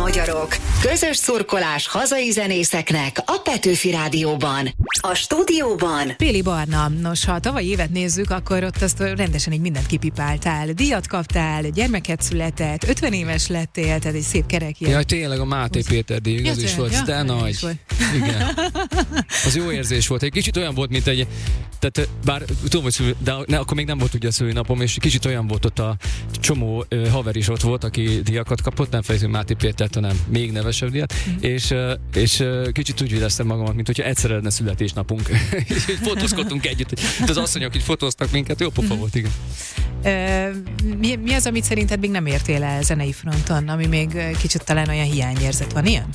magyarok. Közös szurkolás hazai zenészeknek a Petőfi Rádióban. A stúdióban Péli Barna. Nos, ha a tavalyi évet nézzük, akkor ott azt rendesen így mindent kipipáltál. Díjat kaptál, gyermeket született, 50 éves lettél, tehát egy szép kerek ilyen. Jaj, tényleg a Máté Péter díj, az is volt, de nagy. Igen. Az jó érzés volt. Egy kicsit olyan volt, mint egy, tehát bár tudom, hogy de akkor még nem volt ugye a szülinapom, és kicsit olyan volt ott a csomó haver is ott volt, aki díjakat kapott, nem fejezünk Máté Pétert, hanem még nevesebb díjat, és kicsit úgy éreztem magamat, mint hogyha egyszer lenne születésnapunk. És fotózkodtunk együtt. Az asszonyok így fotóztak minket, jó pofa volt, igen. Mi az, amit szerinted még nem értél el zenei fronton, ami még kicsit talán olyan hiányérzet van, ilyen?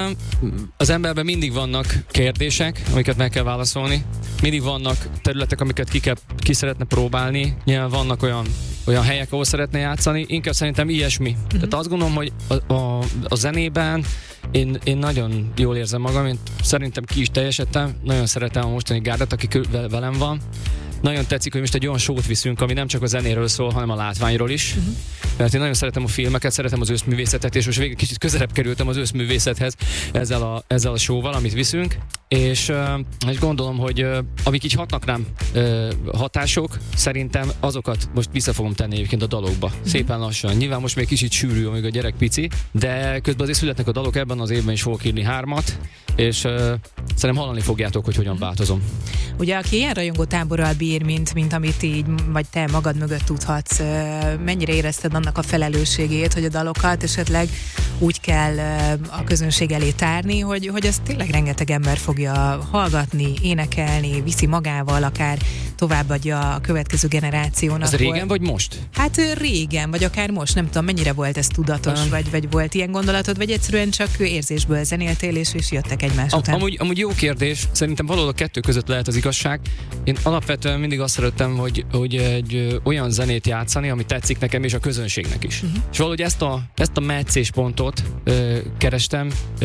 Az emberben mindig vannak kérdések, amiket meg kell válaszolni. Mindig vannak területek, amiket ki szeretne próbálni. Nyilván vannak olyan helyek, ahol szeretne játszani. Inkább szerintem ilyesmi. Tehát azt gondolom, hogy a zenében én nagyon jól érzem magam, én szerintem ki is teljesedtem. Nagyon szeretem a mostani gárdát, aki velem van. Nagyon tetszik, hogy most egy olyan show-t viszünk, ami nem csak a zenéről szól, hanem a látványról is. Mert én nagyon szeretem a filmeket, szeretem az őszművészetet, és most végig kicsit közelebb kerültem az őszművészethez ezzel a show-val, amit viszünk. És gondolom, hogy amik így hatnak rám hatások, szerintem azokat most vissza fogom tenni egyébként a dalokba. Szépen lassan. Nyilván most még kicsit sűrű, amíg a gyerek pici, de közben azért születnek a dalok, ebben az évben is fogok írni 3, és szerintem hallani fogjátok, hogy hogyan változom. Ugye, aki ilyen rajongó táborral bír, mint amit így, vagy te magad mögött tudhatsz, mennyire érezted annak a felelősségét, hogy a dalokat esetleg úgy kell a közönség elé tárni, hogy ezt tényleg rengeteg ember fogja hallgatni, énekelni, viszi magával, akár továbbadja a következő generációnak. Ez régen vagy most? Hát régen, vagy akár most, nem tudom, mennyire volt ez tudatos, vagy volt ilyen gondolatod, vagy egyszerűen csak érzésből zenéltél, és jöttek egymás után? Amúgy jó kérdés, szerintem valahol a kettő között lehet az igazság. Én alapvetően mindig azt szerettem, hogy egy olyan zenét játszani, ami tetszik nekem és a közönségnek is. És valahogy ezt a meccéspontot kerestem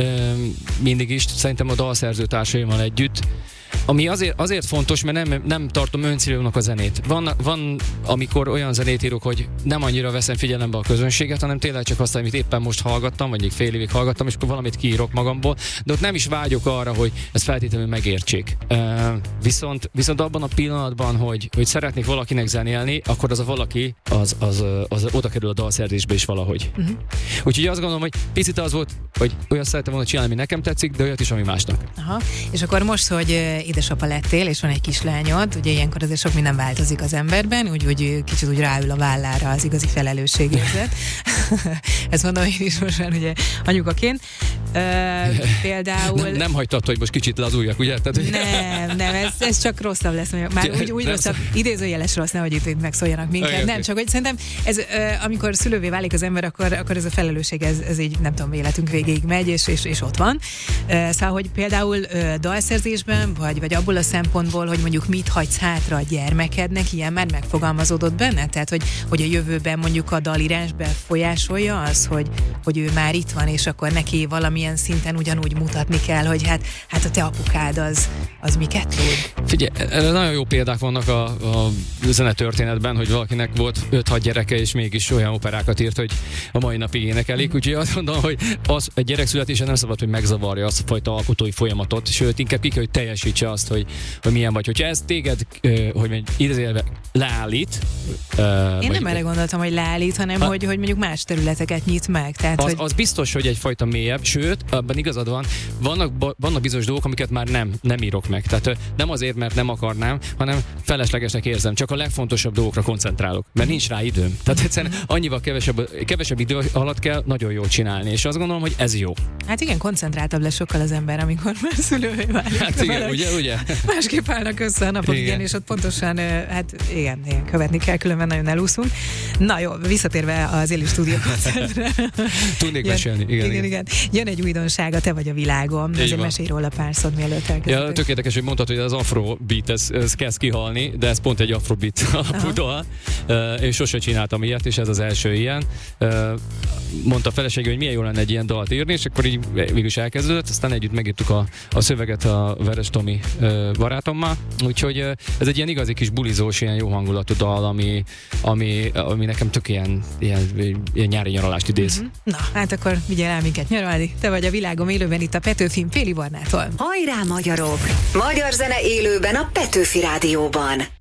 mindig is, szerintem a dalszerző társaimmal együtt, ami azért fontos, mert nem tartom öncélúnak a zenét. Van, amikor olyan zenét írok, hogy nem annyira veszem figyelembe a közönséget, hanem tényleg csak azt, amit éppen most hallgattam, vagy még fél évig hallgattam, és akkor valamit kiírok magamból, de ott nem is vágyok arra, hogy ezt feltétlenül megértsék. Viszont abban a pillanatban, hogy szeretnék valakinek zenélni, akkor az a valaki, az oda kerül a dalszerzésbe is valahogy. Úgyhogy azt gondolom, hogy picit az volt, hogy olyat szeretem volna csinálni, ami nekem tetszik, de olyat is, ami másnak. Aha. És akkor most, hogy édesapa lettél, és van egy kislányod, ugye ilyenkor azért sok minden változik az emberben, úgy kicsit úgy ráül a vállára az igazi felelősségérzet. Ezt mondom én is most már, ugye, anyukaként. Például... Nem hagytad, hogy most kicsit lazúljak, ugye? Nem, ez csak rosszabb lesz. Már úgy rosszabb, idézőjeles rossz, nehogy itt megszóljanak minket. Okay, nem, csak hogy szerintem ez, amikor szülővé válik az ember, akkor ez a felelősség, ez így, nem tudom, életünk végéig megy, és ott van. Szóval, hogy például dalszerzésben, vagy abból a szempontból, hogy mondjuk mit hagysz hátra a gyermekednek, ilyen már megfogalmazódott benne? Tehát, hogy a jövőben mondjuk a dalírás befolyásolja az, hogy ő már itt van, és akkor neki valamilyen szinten ugyanúgy mutatni kell, hogy hát a te apukád az miket tud? Figyelj, nagyon jó példák vannak a zenetörténetben, hogy valakinek volt 5-6 gyereke, és mégis olyan operákat írt, hogy a mai napig énekelik, úgyhogy azt mondom, hogy az egy gyerek születése nem szabad, hogy megzavarja azt a fajta alkotói folyamatot, sőt, inkább ki kell, hogy teljesítse azt, hogy milyen vagy. Hogyha ez téged, hogy idézőjelben leállít. Én nem erre gondoltam, hogy leállít, hanem hogy mondjuk más területeket nyit meg. Tehát, az biztos, hogy egyfajta mélyebb, sőt, abban igazad van, vannak bizonyos dolgok, amiket már nem írok meg. Tehát nem azért, mert nem akarnám, hanem feleslegesnek érzem. Csak a legfontosabb dolgokra koncentrálok, mert nincs rá időm. Tehát egyszerűen annyival kevesebb idő alatt kell nagyon jól csinálni, és azt gondolom, hogy ez jó. Hát igen, koncentráltabb lesz sokkal az ember, amikor már szülővé válik. Hát igen, ugye? Másképp állnak össze a napok, igen, és ott pontosan, hát igen, követni kell, különben nagyon elúszunk. Na jó, visszatérve az élő stúdió koncertre. Tudnék mesélni, igen. Jön egy újdonság, a Te vagy a világom. Ezért mesélj róla pár szót, mielőtt elkezdődik. Ja, tök érdekes, hogy mondtad, hogy az afrobeat, ez kezd kihalni, de ez pont egy afrobeat alapú dal, és sose csináltam ilyet, és ez az első ilyen. mondta a felesége, hogy milyen jó lenne egy ilyen dalt írni, és akkor így végülis elkezdődött, aztán együtt megírtuk a szöveget a Veres Tomi barátommal, úgyhogy ez egy ilyen igazi kis bulizós, ilyen jó hangulatú dal, ami nekem tök ilyen nyári nyaralást idéz. Na, hát akkor vigyél el minket nyaralni. Te vagy a világom élőben itt a Petőfin Féli Barnától. Hajrá magyarok! Magyar zene élőben a Petőfi Rádióban.